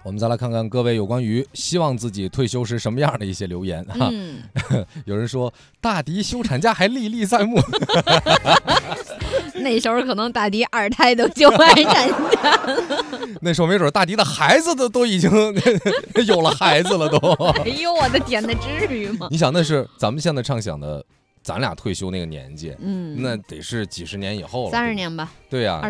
我们再来看看各位有关于希望自己退休时什么样的一些留言哈。有人说大迪休产假还历历在目， 那时候可能大迪2胎都休完产假了， 那时候没准大迪的孩子都已经有了孩子了都。 哎呦我的天哪，至于吗？ 你想那是咱们现在畅想的咱俩退休那个年纪，那得是几十年以后了，30 年吧。 对呀。